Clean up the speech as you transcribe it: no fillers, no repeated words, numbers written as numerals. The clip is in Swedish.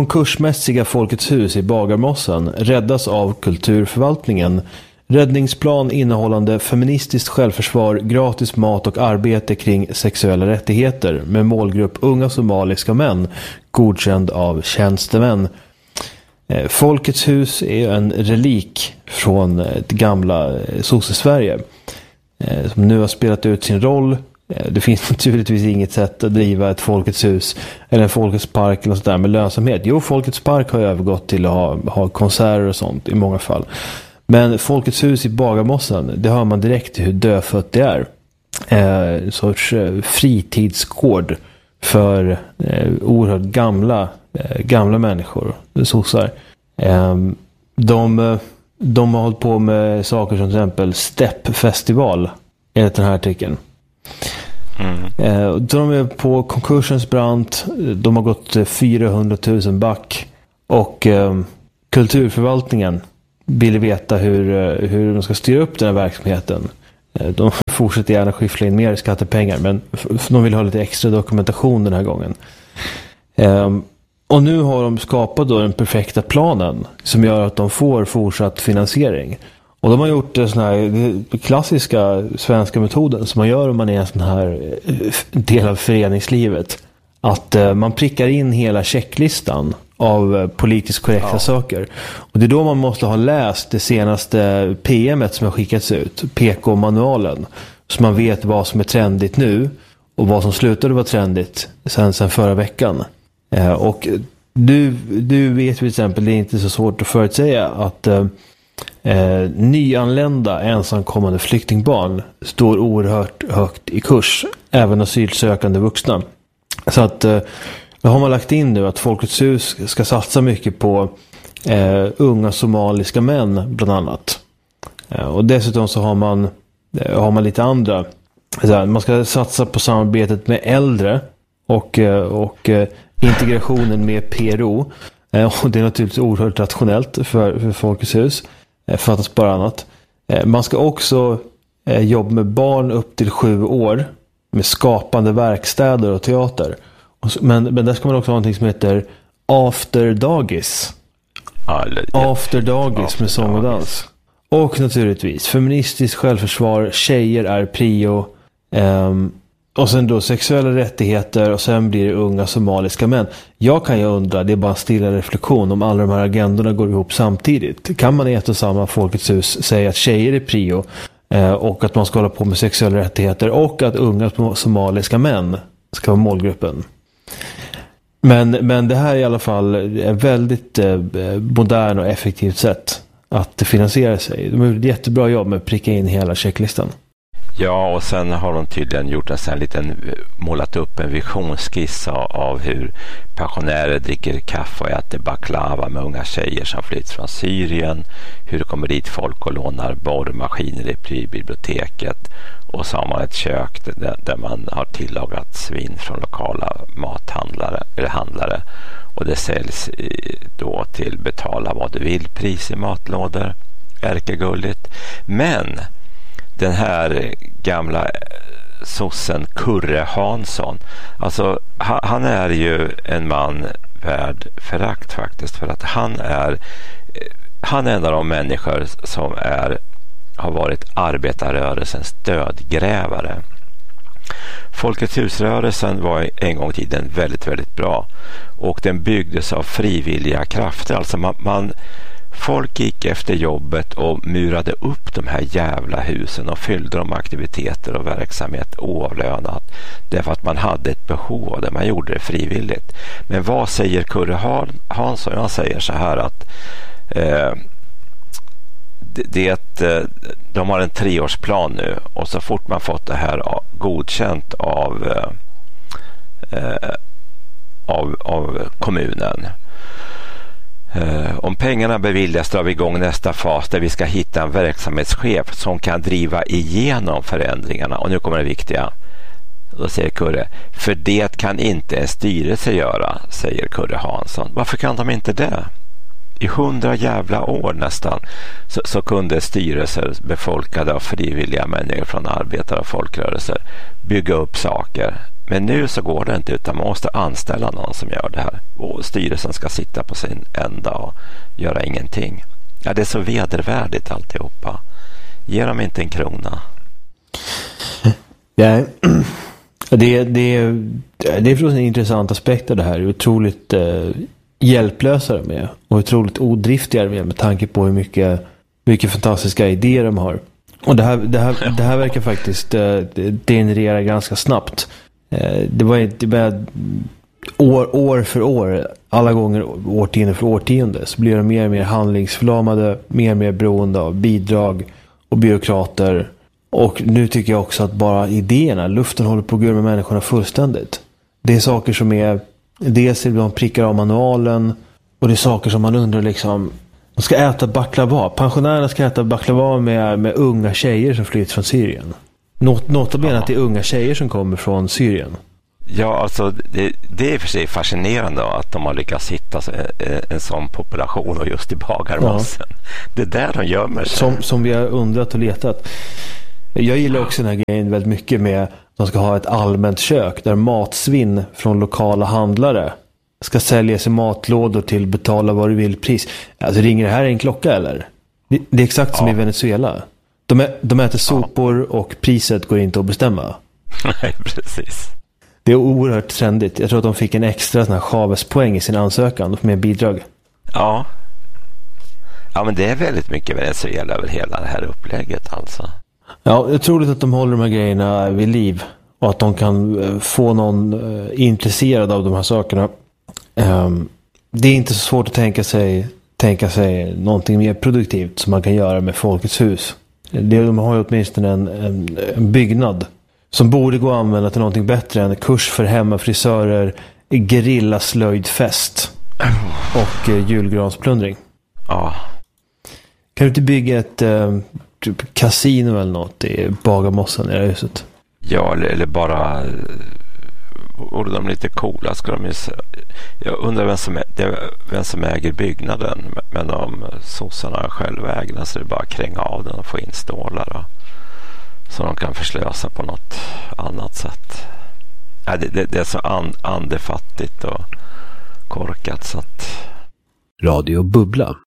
konkursmässiga Folkets hus i Bagarmossen räddas av kulturförvaltningen. Räddningsplan innehållande feministiskt självförsvar, gratis mat och arbete kring sexuella rättigheter med målgrupp unga somaliska män, godkänd av tjänstemän. Folkets hus är en relik från det gamla Sosse-Sverige som nu har spelat ut sin roll. Det finns naturligtvis inget sätt att driva ett Folkets hus eller en Folkets park eller sådär med lönsamhet. Jo, Folkets park har övergått till att ha konserter och sånt i många fall. Men Folkets hus i Bagarmossen, det hör man direkt hur dödfött det är. En sorts fritidsgård för oerhört gamla människor, sossar. De har hållit på med saker som till exempel Steppfestival enligt den här artikeln. De är på konkursens brant. De har gått 400 000 back. Och kulturförvaltningen vill veta hur de ska styra upp den här verksamheten. De fortsätter gärna skyffla in mer skattepengar, men de vill ha lite extra dokumentation den här gången. Och nu har de skapat då den perfekta planen som gör att de får fortsatt finansiering. Och de har gjort den här klassiska svenska metoden som man gör om man är en sån här del av föreningslivet. Att man prickar in hela checklistan av politiskt korrekta saker. Och det är då man måste ha läst det senaste PM:et som har skickats ut, PK-manualen, så man vet vad som är trendigt nu och vad som slutade vara trendigt sen förra veckan. Och du vet till exempel, det är inte så svårt att förutsäga att nyanlända ensamkommande flyktingbarn står oerhört högt i kurs, även asylsökande vuxna. Så att då har man lagt in nu att Folkets hus ska satsa mycket på unga somaliska män bland annat. Och dessutom så har man lite andra. Man ska satsa på samarbetet med äldre och integrationen med PRO. Och det är naturligtvis oerhört rationellt för Folkets hus. Fattas bara annat. Man ska också jobba med barn upp till 7 år med skapande verkstäder och teater. Men där ska man också ha något som heter After Dagis. After Dagis med sång och dans. Och naturligtvis feministiskt självförsvar, tjejer är prio. Och sen då sexuella rättigheter, och sen blir det unga somaliska män. Jag kan ju undra, det är bara en stilla reflektion, om alla de här agendorna går ihop samtidigt. Kan man i ett och samma Folkets hus säga att tjejer är prio och att man ska hålla på med sexuella rättigheter och att unga somaliska män ska vara målgruppen? Men det här är i alla fall ett väldigt modern och effektivt sätt att finansiera sig. De har gjort ett jättebra jobb med att pricka in hela checklistan. Ja, och sen har de tydligen gjort målat upp en visionsskiss av hur pensionärer dricker kaffe och äter baklava med unga tjejer som flytt från Syrien, hur det kommer dit folk och lånar borrmaskiner i prylbiblioteket, och så har man ett kök där man har tillagat svin från lokala handlare, och det säljs då till betala vad du vill pris i matlådor. Ärkegulligt. Men den här gamla sossen Kurre Hansson, alltså han är ju en man värd förakt faktiskt, för att han är en av de människor som har varit arbetarrörelsens dödgrävare. Folkets husrörelsen var en gång i tiden väldigt, väldigt bra, och den byggdes av frivilliga krafter. Alltså folk gick efter jobbet och murade upp de här jävla husen och fyllde dem med aktiviteter och verksamhet oavlönat, därför att man hade ett behov av det. Man gjorde det frivilligt. Men vad säger Kurre Hansson? Han säger så här att de har en 3-årsplan nu, och så fort man fått det här godkänt av kommunen, om pengarna beviljas, drar vi igång nästa fas där vi ska hitta en verksamhetschef som kan driva igenom förändringarna. Och nu kommer det viktiga. Då säger Kurre, för det kan inte en styrelse göra, säger Kurre Hansson. Varför kan de inte det? I 100 jävla år nästan så kunde styrelser befolkade av frivilliga människor från arbetare och folkrörelser bygga upp saker Men nu så går det inte, utan man måste anställa någon som gör det här. Och styrelsen ska sitta på sin ända och göra ingenting. Ja, det är så vedervärdigt alltihopa. Ge dem inte en krona. Ja, det är förstås en intressant aspekt av det här. Otroligt hjälplösa de är. Och otroligt odriftiga de är med tanke på hur mycket fantastiska idéer de har. Och det här verkar faktiskt generera ganska snabbt. Det var år för år, alla gånger årtionde för årtionde, så blir de mer och mer handlingsförlamade, mer och mer beroende av bidrag och byråkrater. Och nu tycker jag också att bara idéerna, luften håller på att gå ur med människorna fullständigt. Det är saker som är, dels ibland prickar av manualen, och det är saker som man undrar liksom, de ska äta baklava. Pensionärerna ska äta baklava med unga tjejer som flytt från Syrien. Notabene att det är unga tjejer som kommer från Syrien. Ja, alltså det är för sig fascinerande att de har lyckats hitta en sån population och just i Bagarmossen. Ja. Det är där de gömmer sig. Som vi har undrat och letat. Jag gillar också den här grejen väldigt mycket med att de ska ha ett allmänt kök där matsvinn från lokala handlare ska säljas i matlådor till betala vad du vill pris. Alltså ringer det här en klocka eller? Det är exakt som i Venezuela. De äter sopor och priset går inte att bestämma. Nej, precis. Det är oerhört trendigt. Jag tror att de fick en extra sån här Chavez-poäng i sin ansökan med bidrag. Ja. Ja, men det är väldigt mycket Venezuela över hela det här upplägget alltså. Ja, jag tror att de håller de här grejerna vid liv och att de kan få någon intresserad av de här sakerna. Det är inte så svårt att tänka sig någonting mer produktivt som man kan göra med Folkets hus. De har ju åtminstone en byggnad som borde gå att använda till någonting bättre än kurs för hemmafrisörer, gerillaslöjdfest och julgransplundring. Ja. Kan du inte bygga ett typ kasino eller något i Bagarmossen i det här huset? Ja, eller bara vore de lite coola skulle de ju. Jag undrar vem som äger byggnaden, men om sossarna själva äger så är det bara att kränga av den och få in stålar så de kan förslösa på något annat sätt. Det är så andefattigt och korkat så att... Radio Bubbla.